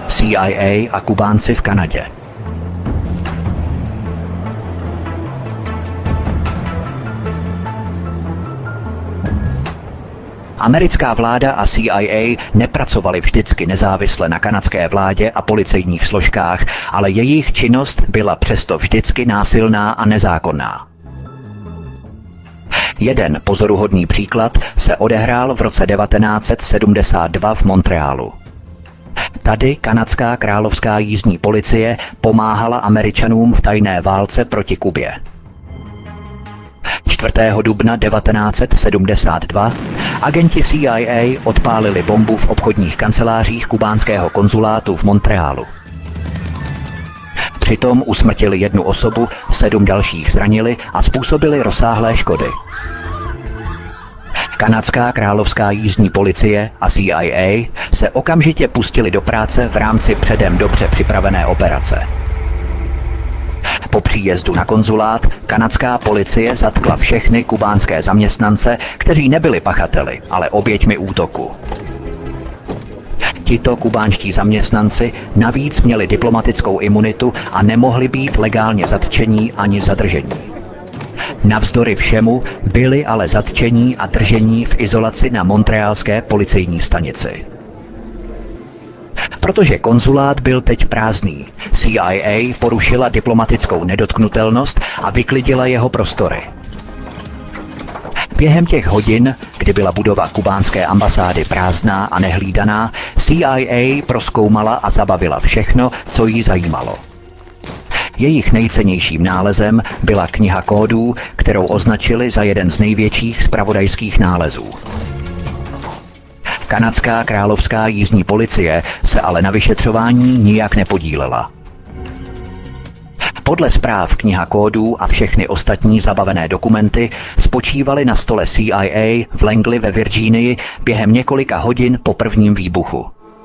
CIA a Kubánci v Kanadě. Americká vláda a CIA nepracovaly vždycky nezávisle na kanadské vládě a policejních složkách, ale jejich činnost byla přesto vždycky násilná a nezákonná. Jeden pozoruhodný příklad se odehrál v roce 1972 v Montrealu. Tady kanadská královská jízdní policie pomáhala Američanům v tajné válce proti Kubě. 4. dubna 1972 agenti CIA odpálili bombu v obchodních kancelářích kubánského konzulátu v Montrealu. Přitom usmrtili 1 osobu, 7 dalších zranili a způsobili rozsáhlé škody. Kanadská královská jízdní policie a CIA se okamžitě pustili do práce v rámci předem dobře připravené operace. Po příjezdu na konzulát kanadská policie zatkla všechny kubánské zaměstnance, kteří nebyli pachateli, ale oběťmi útoku. Tito kubánští zaměstnanci navíc měli diplomatickou imunitu a nemohli být legálně zatčení ani zadržení. Navzdory všemu byli ale zatčení a držení v izolaci na montrealské policejní stanici. Protože konzulát byl teď prázdný, CIA porušila diplomatickou nedotknutelnost a vyklidila jeho prostory. Během těch hodin, kdy byla budova kubánské ambasády prázdná a nehlídaná, CIA prozkoumala a zabavila všechno, co jí zajímalo. Jejich nejcennějším nálezem byla kniha kódů, kterou označili za jeden z největších zpravodajských nálezů. Kanadská královská jízdní policie se ale na vyšetřování nijak nepodílela. Podle zpráv kniha kódů a všechny ostatní zabavené dokumenty spočívaly na stole CIA v Langley ve Virginii během několika hodin po prvním výbuchu.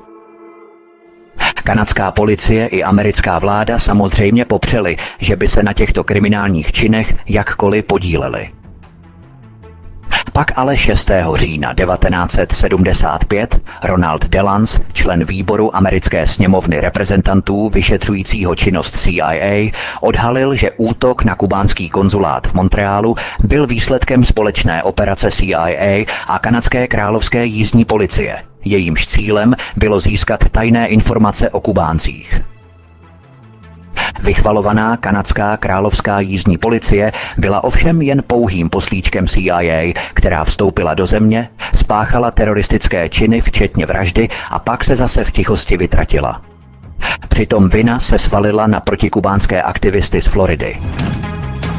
Kanadská policie i americká vláda samozřejmě popřely, že by se na těchto kriminálních činech jakkoliv podíleli. Pak ale 6. října 1975 Ronald Dellans, člen výboru americké sněmovny reprezentantů vyšetřujícího činnost CIA, odhalil, že útok na kubánský konzulát v Montrealu byl výsledkem společné operace CIA a kanadské královské jízdní policie. Jejímž cílem bylo získat tajné informace o Kubáncích. Vychvalovaná kanadská královská jízdní policie byla ovšem jen pouhým poslíčkem CIA, která vstoupila do země, spáchala teroristické činy včetně vraždy a pak se zase v tichosti vytratila. Přitom vina se svalila na protikubánské aktivisty z Floridy.